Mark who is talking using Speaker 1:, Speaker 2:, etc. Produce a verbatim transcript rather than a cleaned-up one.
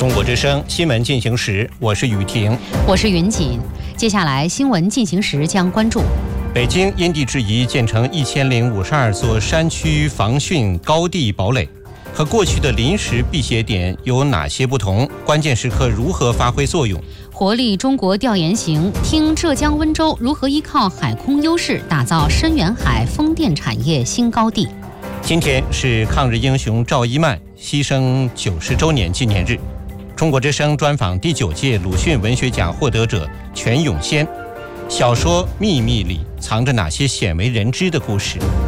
Speaker 1: 中国之声新闻进行时，我是雨婷，
Speaker 2: 我是云锦。接下来新闻进行时将关注：
Speaker 1: 北京因地制宜建成一千零五十二座山区防汛高地堡垒，和过去的临时避险点有哪些不同？关键时刻如何发挥作用？
Speaker 2: 活力中国调研行听浙江温州如何依靠海空优势打造深远海风电产业新高地。
Speaker 1: 今天是抗日英雄赵一曼牺牲九十周年纪念日。中国之声专访第九届鲁迅文学奖获得者全永先，小说《秘密》里藏着哪些鲜为人知的故事？